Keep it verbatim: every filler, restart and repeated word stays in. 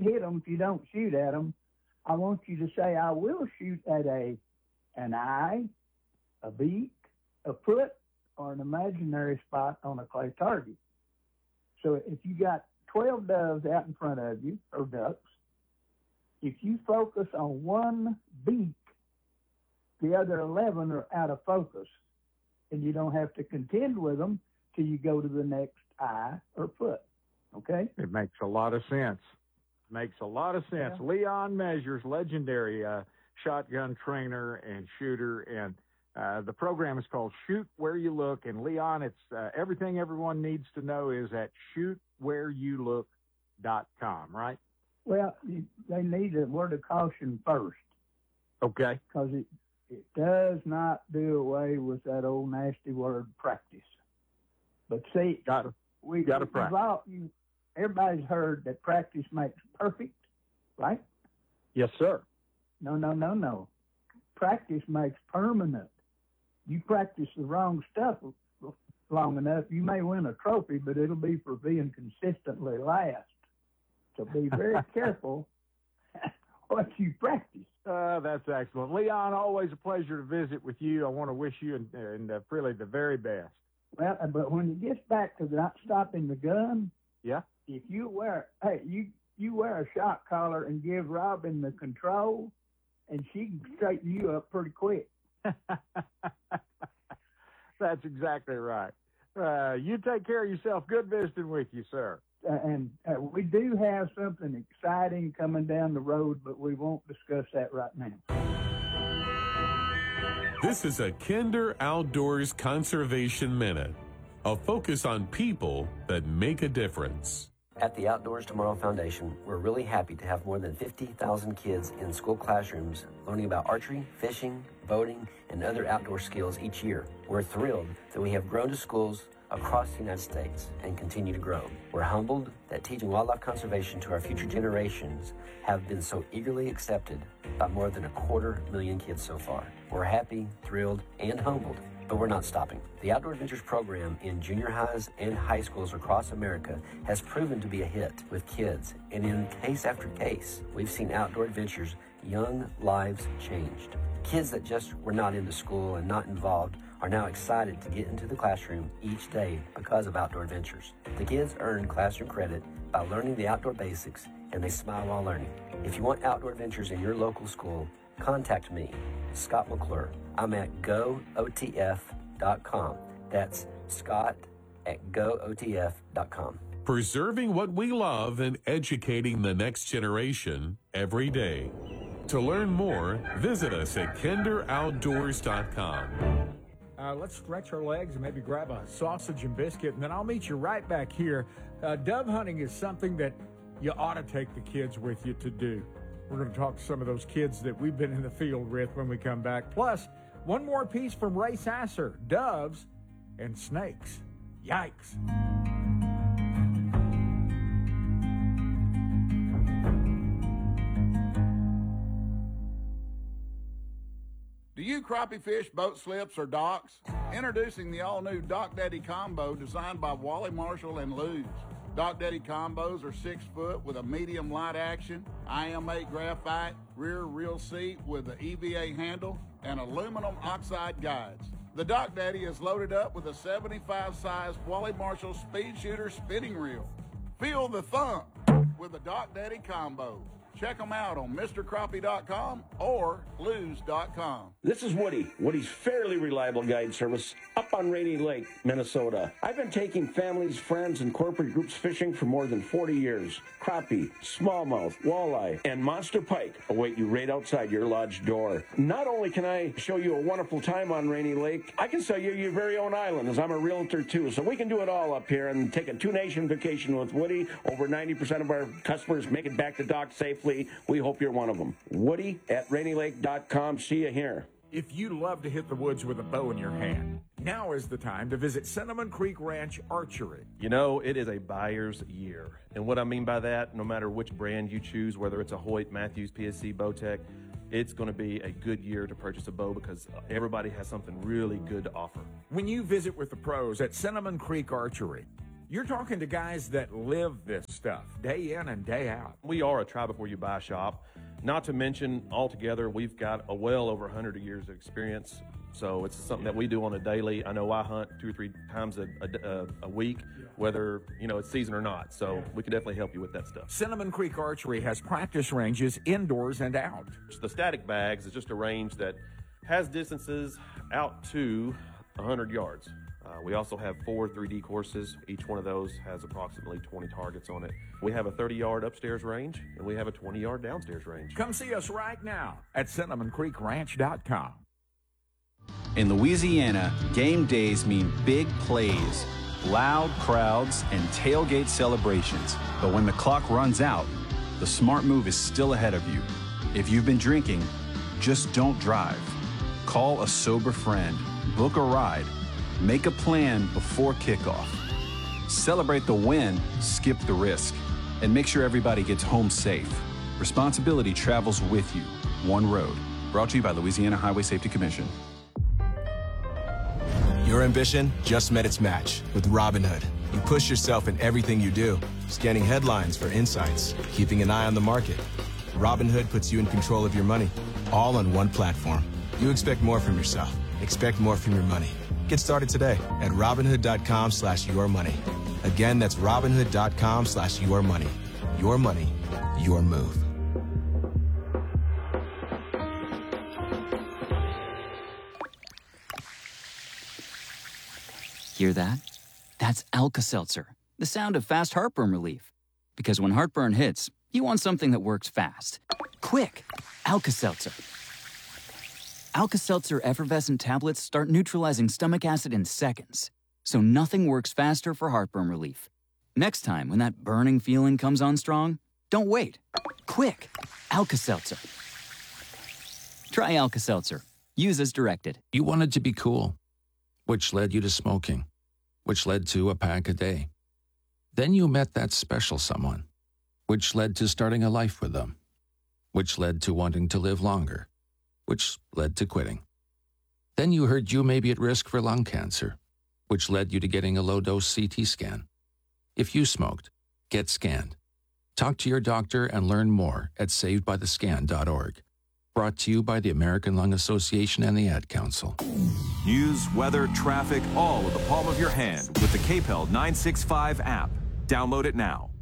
hit them if you don't shoot at them. I want you to say, I will shoot at a an eye, a beak, a foot, or an imaginary spot on a clay target. So if you got twelve doves out in front of you, or ducks, if you focus on one beak, the other eleven are out of focus, and you don't have to contend with them till you go to the next eye or foot. Okay? It makes a lot of sense. Makes a lot of sense. Yeah. Leon Measures, legendary uh, shotgun trainer and shooter, and uh, the program is called Shoot Where You Look. And Leon, it's uh, everything everyone needs to know is at shoot where you look dot com, right? Well, they need a word of caution first. Okay. Because it, it does not do away with that old nasty word practice. But see, got we got to practice. All, you, everybody's heard that practice makes perfect, right? Yes, sir. No, no, no, no. Practice makes permanent. You practice the wrong stuff long enough, you may win a trophy, but it'll be for being consistently last. So be very careful what you practice. Uh, that's excellent. Leon, always a pleasure to visit with you. I want to wish you and, and uh, really the very best. Well, but when it gets back to not stopping the gun, yeah, if you wear, hey, you, you wear a shot collar and give Robin the control, and she can straighten you up pretty quick. That's exactly right. Uh, you take care of yourself. Good visiting with you, sir. Uh, and uh, we do have something exciting coming down the road, but we won't discuss that right now. This is a Kinder Outdoors Conservation Minute, a focus on people that make a difference. At the Outdoors Tomorrow Foundation, we're really happy to have more than fifty thousand kids in school classrooms learning about archery, fishing, boating, and other outdoor skills each year. We're thrilled that we have grown to schools across the United States and continue to grow. We're humbled that teaching wildlife conservation to our future generations have been so eagerly accepted by more than a quarter million kids so far. We're happy, thrilled, and humbled, but we're not stopping. The Outdoor Adventures program in junior highs and high schools across America has proven to be a hit with kids, and in case after case, we've seen Outdoor Adventures' young lives changed. Kids that just were not into school and not involved are now excited to get into the classroom each day because of Outdoor Adventures. The kids earn classroom credit by learning the outdoor basics, and they smile while learning. If you want Outdoor Adventures in your local school, contact me, Scott McClure. I'm at go O T F dot com. That's Scott at go O T F dot com. Preserving what we love and educating the next generation every day. To learn more, visit us at kinder outdoors dot com. Uh, let's stretch our legs and maybe grab a sausage and biscuit, and then I'll meet you right back here. Uh, dove hunting is something that you ought to take the kids with you to do. We're going to talk to some of those kids that we've been in the field with when we come back. Plus, one more piece from Ray Sasser, doves and snakes. Yikes. Do you crappie fish boat slips or docks? Introducing the all-new Dock Daddy Combo designed by Wally Marshall and Lew's. Dock Daddy Combos are six foot with a medium light action, I M eight graphite, rear reel seat with the E V A handle, and aluminum oxide guides. The Dock Daddy is loaded up with a seventy-five size Wally Marshall Speed Shooter spinning reel. Feel the thump with the Dock Daddy Combo. Check them out on Mister Crappie dot com or Lew's dot com. This is Woody, Woody's fairly reliable guide service up on Rainy Lake, Minnesota. I've been taking families, friends, and corporate groups fishing for more than forty years. Crappie, smallmouth, walleye, and monster pike await you right outside your lodge door. Not only can I show you a wonderful time on Rainy Lake, I can sell you your very own island, as I'm a realtor too, so we can do it all up here and take a two-nation vacation with Woody. Over ninety percent of our customers make it back to dock safely. We hope you're one of them. Woody at rainy lake dot com. See you here. If you love to hit the woods with a bow in your hand, now is the time to visit Cinnamon Creek Ranch Archery. You know, it is a buyer's year. And what I mean by that, no matter which brand you choose, whether it's a Hoyt, Matthews, P S C, Bowtech, it's going to be a good year to purchase a bow because everybody has something really good to offer. When you visit with the pros at Cinnamon Creek Archery, You're talking to guys that live this stuff day in and day out. We are a try before you buy shop. Not to mention, altogether, we've got a well over one hundred years of experience. So it's something that we do on a daily. I know I hunt two or three times a, a, a week, whether, you know, it's season or not. So we can definitely help you with that stuff. Cinnamon Creek Archery has practice ranges indoors and out. The static bags is just a range that has distances out to one hundred yards. Uh, we also have four three D courses. Each one of those has approximately twenty targets on it. We have a thirty-yard upstairs range, and we have a twenty-yard downstairs range. Come see us right now at cinnamon creek ranch dot com. In Louisiana, game days mean big plays, loud crowds, and tailgate celebrations. But when the clock runs out, the smart move is still ahead of you. If you've been drinking, just don't drive. Call a sober friend, book a ride, make a plan before kickoff. Celebrate the win, skip the risk, and make sure everybody gets home safe. Responsibility travels with you. One road. Brought to you by Louisiana Highway Safety Commission. Your ambition just met its match with Robinhood. You push yourself in everything you do, scanning headlines for insights, keeping an eye on the market. Robinhood puts you in control of your money, all on one platform. You expect more from yourself. Expect more from your money. Get started today at Robinhood.com slash your money. Again, that's Robinhood.com slash your money. Your money, your move. Hear that? That's Alka-Seltzer, the sound of fast heartburn relief. Because when heartburn hits, you want something that works fast. Quick! Alka-Seltzer. Alka-Seltzer effervescent tablets start neutralizing stomach acid in seconds, so nothing works faster for heartburn relief. Next time, when that burning feeling comes on strong, don't wait. Quick! Alka-Seltzer. Try Alka-Seltzer. Use as directed. You wanted to be cool, which led you to smoking, which led to a pack a day. Then you met that special someone, which led to starting a life with them, which led to wanting to live longer, which led to quitting. Then you heard you may be at risk for lung cancer, which led you to getting a low-dose C T scan. If you smoked, get scanned. Talk to your doctor and learn more at saved by the scan dot org. Brought to you by the American Lung Association and the Ad Council. News, weather, traffic, all at the palm of your hand with the K P E L nine sixty-five app. Download it now.